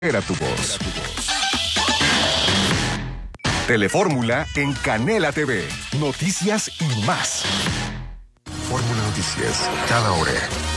Era tu voz. Telefórmula en Canela TV. Noticias y más. Fórmula Noticias, cada hora.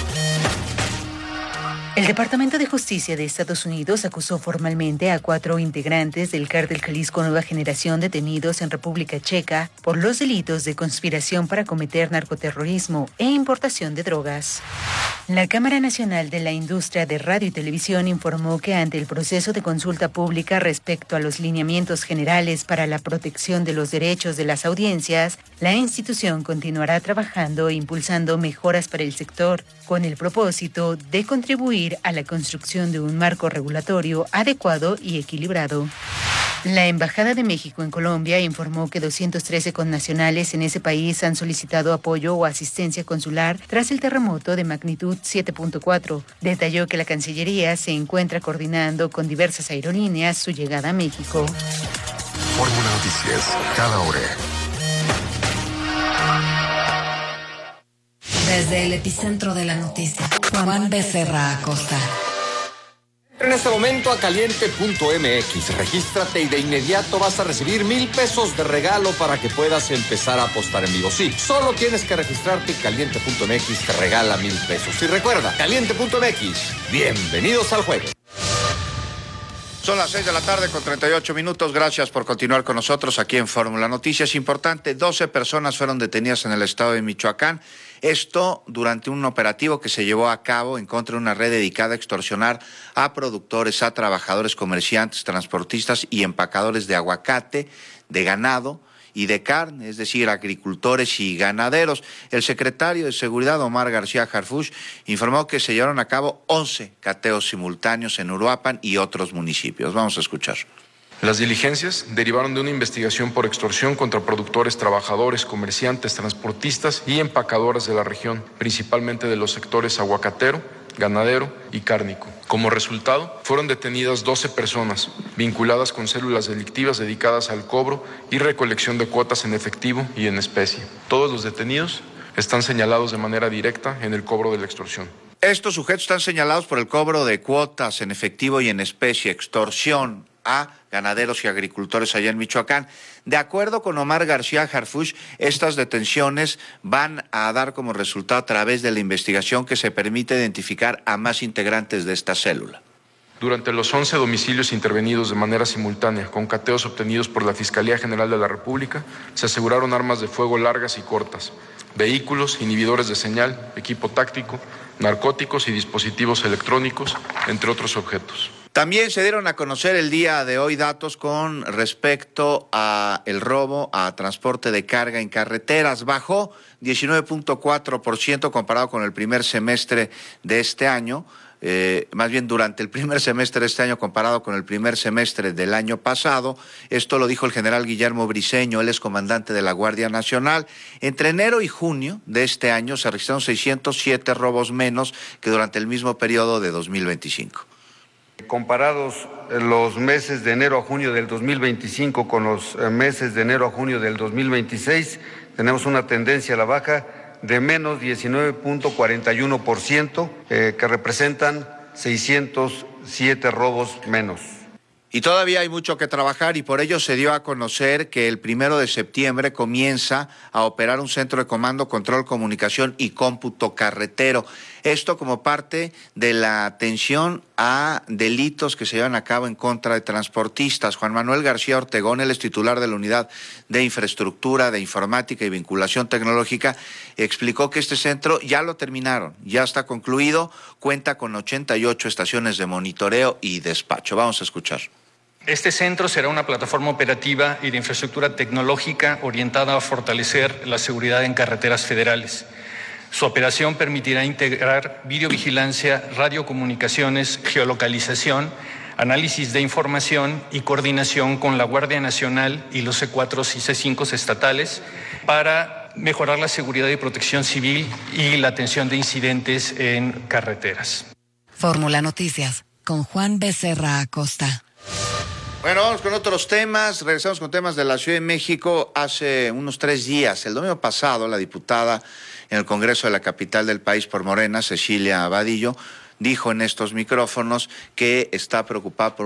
El Departamento de Justicia de Estados Unidos acusó formalmente a 4 integrantes del Cártel Jalisco Nueva Generación detenidos en República Checa por los delitos de conspiración para cometer narcoterrorismo e importación de drogas. La Cámara Nacional de la Industria de Radio y Televisión informó que ante el proceso de consulta pública respecto a los lineamientos generales para la protección de los derechos de las audiencias, la institución continuará trabajando e impulsando mejoras para el sector, con el propósito de contribuir a la construcción de un marco regulatorio adecuado y equilibrado. La Embajada de México en Colombia informó que 213 connacionales en ese país han solicitado apoyo o asistencia consular tras el terremoto de magnitud 7.4. Detalló que la Cancillería se encuentra coordinando con diversas aerolíneas su llegada a México. Fórmula Noticias, cada hora. Desde el epicentro de la noticia, Juan Becerra Acosta. En este momento a caliente.mx, regístrate y de inmediato vas a recibir 1,000 pesos de regalo para que puedas empezar a apostar en vivo. Sí, solo tienes que registrarte y caliente.mx te regala 1,000 pesos. Y recuerda, caliente.mx, bienvenidos al juego. Son las 6 de la tarde con 38 minutos. Gracias por continuar con nosotros aquí en Fórmula Noticias. Importante, 12 personas fueron detenidas en el estado de Michoacán. Esto durante un operativo que se llevó a cabo en contra de una red dedicada a extorsionar a productores, a trabajadores, comerciantes, transportistas y empacadores de aguacate, de ganado y de carne, es decir, agricultores y ganaderos. El secretario de Seguridad, Omar García Harfuch, informó que se llevaron a cabo 11 cateos simultáneos en Uruapan y otros municipios. Vamos a escuchar. Las diligencias derivaron de una investigación por extorsión contra productores, trabajadores, comerciantes, transportistas y empacadoras de la región, principalmente de los sectores aguacatero, ganadero y cárnico. Como resultado, fueron detenidas 12 personas vinculadas con células delictivas dedicadas al cobro y recolección de cuotas en efectivo y en especie. Todos los detenidos están señalados de manera directa en el cobro de la extorsión. Estos sujetos están señalados por el cobro de cuotas en efectivo y en especie, extorsión a ganaderos y agricultores allá en Michoacán. De acuerdo con Omar García Harfuch, estas detenciones van a dar como resultado a través de la investigación que se permite identificar a más integrantes de esta célula. Durante los 11 domicilios intervenidos de manera simultánea, con cateos obtenidos por la Fiscalía General de la República, se aseguraron armas de fuego largas y cortas, vehículos, inhibidores de señal, equipo táctico, narcóticos y dispositivos electrónicos, entre otros objetos. También se dieron a conocer el día de hoy datos con respecto a el robo a transporte de carga en carreteras. Bajó 19.4% comparado con el primer semestre de este año. Más bien durante el primer semestre de este año comparado con el primer semestre del año pasado. Esto lo dijo el general Guillermo Briceño, él es comandante de la Guardia Nacional. Entre enero y junio de este año se registraron 607 robos menos que durante el mismo periodo de 2025. Comparados los meses de enero a junio del 2025 con los meses de enero a junio del 2026, tenemos una tendencia a la baja de menos 19.41%, que representan 607 robos menos. Y todavía hay mucho que trabajar y por ello se dio a conocer que el 1 de septiembre comienza a operar un centro de comando, control, comunicación y cómputo carretero. Esto como parte de la atención a delitos que se llevan a cabo en contra de transportistas. Juan Manuel García Ortegón, él es titular de la Unidad de Infraestructura, de Informática y Vinculación Tecnológica, explicó que este centro ya lo terminaron, ya está concluido, cuenta con 88 estaciones de monitoreo y despacho. Vamos a escuchar. Este centro será una plataforma operativa y de infraestructura tecnológica orientada a fortalecer la seguridad en carreteras federales. Su operación permitirá integrar videovigilancia, radiocomunicaciones, geolocalización, análisis de información y coordinación con la Guardia Nacional y los C4 y C5 estatales para mejorar la seguridad y protección civil y la atención de incidentes en carreteras. Fórmula Noticias con Juan Becerra Acosta. Bueno, vamos con otros temas. Regresamos con temas de la Ciudad de México. Hace unos 3 días, el domingo pasado, la diputada en el Congreso de la capital del país por Morena, Cecilia Vadillo, dijo en estos micrófonos que está preocupado por